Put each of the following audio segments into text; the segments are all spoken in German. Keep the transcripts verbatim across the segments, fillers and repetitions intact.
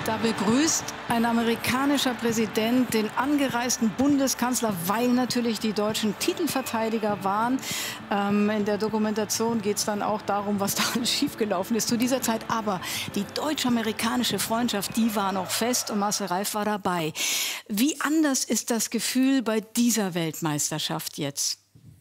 Da begrüßt ein amerikanischer Präsident den angereisten Bundeskanzler, weil natürlich die deutschen Titelverteidiger waren. Ähm, in der Dokumentation geht es dann auch darum, was da alles schiefgelaufen ist zu dieser Zeit. Aber die deutsch-amerikanische Freundschaft, die war noch fest und Marcel Reif war dabei. Wie anders ist das Gefühl bei dieser Weltmeisterschaft jetzt?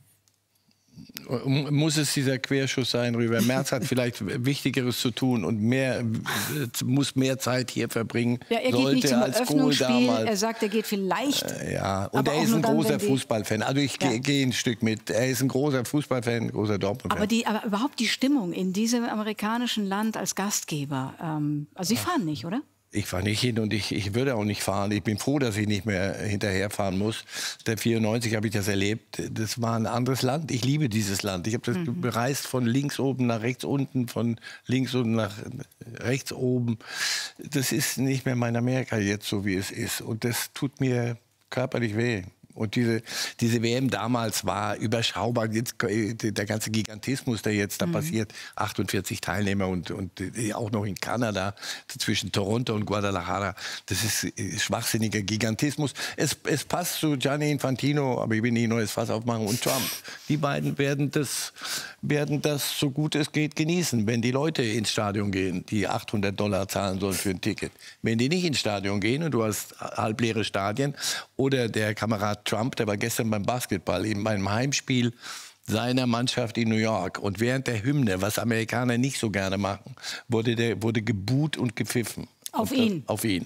Muss es dieser Querschuss sein, rüber? Merz hat vielleicht Wichtigeres zu tun und mehr, muss mehr Zeit hier verbringen. Ja, er geht nicht zum Eröffnungsspiel. Er sagt, er geht vielleicht. Äh, ja, und er ist ein dann, großer Fußballfan. Also ich ja. gehe ein Stück mit. Er ist ein großer Fußballfan, ein großer Dortmund-Fan. Aber, die, aber überhaupt die Stimmung in diesem amerikanischen Land als Gastgeber. Ähm, also Sie fahren nicht, oder? Ich fahre nicht hin und ich, ich würde auch nicht fahren. Ich bin froh, dass ich nicht mehr hinterherfahren muss. Der vierundneunzig habe ich das erlebt. Das war ein anderes Land. Ich liebe dieses Land. Ich habe das mhm. bereist von links oben nach rechts unten, von links unten nach rechts oben. Das ist nicht mehr mein Amerika jetzt, so wie es ist. Und das tut mir körperlich weh. Und diese, diese W M damals war überschaubar. Jetzt, der ganze Gigantismus, der jetzt da mhm. passiert, achtundvierzig Teilnehmer und, und auch noch in Kanada, zwischen Toronto und Guadalajara, das ist schwachsinniger Gigantismus. Es, es passt zu Gianni Infantino, aber ich will nicht ein neues Fass aufmachen, und Trump. Die beiden werden das, werden das so gut es geht genießen, wenn die Leute ins Stadion gehen, die achthundert Dollar zahlen sollen für ein Ticket. Wenn die nicht ins Stadion gehen und du hast halbleere Stadien, oder der Kamerad Trump, der war gestern beim Basketball, in meinem Heimspiel seiner Mannschaft in New York. Und während der Hymne, was Amerikaner nicht so gerne machen, wurde, der, wurde gebuht und gepfiffen. Auf und ihn? Das, auf ihn.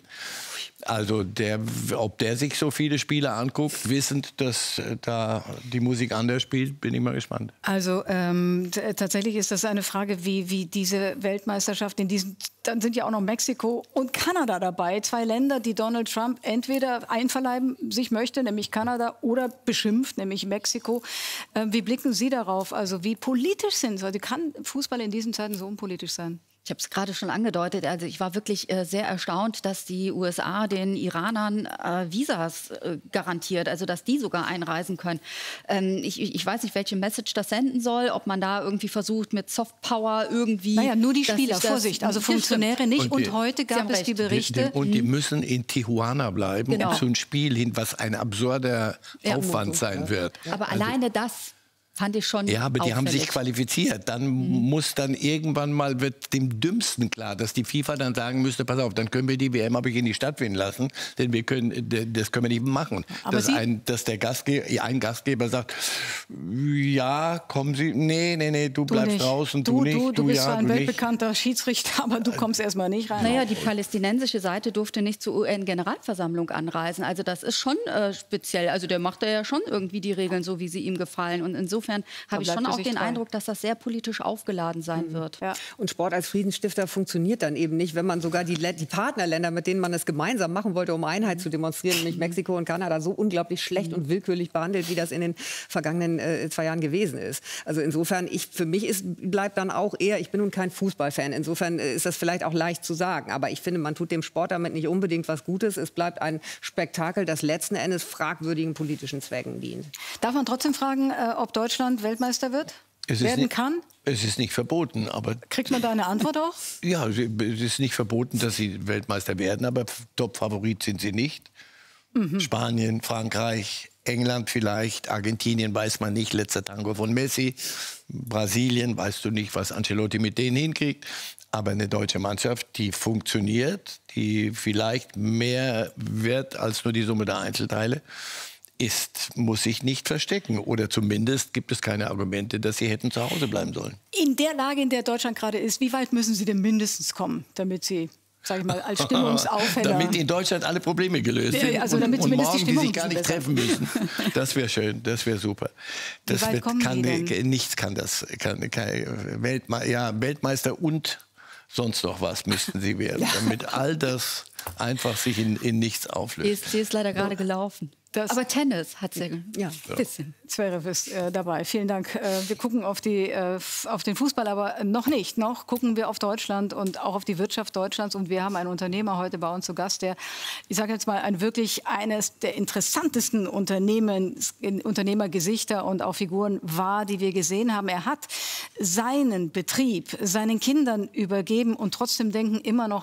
Also der, ob der sich so viele Spiele anguckt, wissend, dass äh, da die Musik anders spielt, bin ich mal gespannt. Also ähm, tatsächlich ist das eine Frage, wie, wie diese Weltmeisterschaft in diesem, dann sind ja auch noch Mexiko und Kanada dabei. Zwei Länder, die Donald Trump entweder einverleiben sich möchte, nämlich Kanada, oder beschimpft, nämlich Mexiko. Äh, wie blicken Sie darauf? Also wie politisch sind Sie? Kann Fußball in diesen Zeiten so unpolitisch sein? Ich habe es gerade schon angedeutet. Also ich war wirklich äh, sehr erstaunt, dass die U S A den Iranern äh, Visas äh, garantiert, also dass die sogar einreisen können. Ähm, ich, ich weiß nicht, welche Message das senden soll, ob man da irgendwie versucht mit Softpower irgendwie... Naja, nur die Spieler, Vorsicht, also Funktionäre nicht. Und, die, und heute gab es die Berichte... Die, die, und die müssen in Tijuana bleiben, genau, um zu einem Spiel hin, was ein absurder ja, Aufwand sein ja. wird. Aber also, alleine das... fand ich schon Ja, aber die auffällig. haben sich qualifiziert. Dann mhm. muss dann irgendwann mal, wird dem Dümmsten klar, dass die FIFA dann sagen müsste, pass auf, dann können wir die W M aber nicht stattfinden lassen, denn wir können, das können wir nicht machen. Aber dass, ein, dass der Gastgeber, ein Gastgeber sagt, ja, kommen Sie, nee, nee, nee, du, du bleibst nicht. raus und du, du nicht. Du, du, du bist ja, zwar ein du weltbekannter nicht. Schiedsrichter, aber du kommst erstmal nicht rein. Naja, die palästinensische Seite durfte nicht zur U N-Generalversammlung anreisen. Also das ist schon äh, speziell. Also der macht ja schon irgendwie die Regeln so, wie sie ihm gefallen. Und insofern habe ich schon auch den dran. Eindruck, dass das sehr politisch aufgeladen sein mhm. wird. Ja. Und Sport als Friedensstifter funktioniert dann eben nicht, wenn man sogar die, die Partnerländer, mit denen man es gemeinsam machen wollte, um Einheit zu demonstrieren, nämlich Mexiko und Kanada, so unglaublich schlecht mhm. und willkürlich behandelt, wie das in den vergangenen äh, zwei Jahren gewesen ist. Also insofern, ich, für mich ist, bleibt dann auch eher, ich bin nun kein Fußballfan, insofern äh, ist das vielleicht auch leicht zu sagen, aber ich finde, man tut dem Sport damit nicht unbedingt was Gutes. Es bleibt ein Spektakel, das letzten Endes fragwürdigen politischen Zwecken dient. Darf man trotzdem fragen, äh, ob Deutschland Weltmeister wird? Es werden nicht, kann? Es ist nicht verboten, aber... Kriegt man da eine Antwort auch? Ja, es ist nicht verboten, dass sie Weltmeister werden, aber Top-Favorit sind sie nicht. Mhm. Spanien, Frankreich, England vielleicht, Argentinien weiß man nicht, letzter Tango von Messi. Brasilien, weißt du nicht, was Ancelotti mit denen hinkriegt. Aber eine deutsche Mannschaft, die funktioniert, die vielleicht mehr wird als nur die Summe der Einzelteile, ist, muss sich nicht verstecken. Oder zumindest gibt es keine Argumente, dass sie hätten zu Hause bleiben sollen. In der Lage, in der Deutschland gerade ist, wie weit müssen Sie denn mindestens kommen, damit Sie, sag ich mal, als Stimmungsaufheller... damit in Deutschland alle Probleme gelöst sind also, und, damit und morgen die, die sich gar nicht treffen müssen. Das wäre schön, das wäre super. Das wie weit wird, kommen kann, Sie denn? Nichts kann das. Kann, kann, Weltme ja, Weltmeister und sonst noch was müssten sie werden, ja. damit all das einfach sich in, in nichts auflöst. E S C ist leider gerade gelaufen. Das Aber Tennis hat sie ja ein bisschen. Zverev ist äh, dabei. Vielen Dank. Äh, wir gucken auf, die, äh, auf den Fußball, aber noch nicht. Noch gucken wir auf Deutschland und auch auf die Wirtschaft Deutschlands. Und wir haben einen Unternehmer heute bei uns zu Gast, der, ich sage jetzt mal, ein wirklich eines der interessantesten Unternehmen, Unternehmergesichter und auch Figuren war, die wir gesehen haben. Er hat seinen Betrieb seinen Kindern übergeben und trotzdem denken immer noch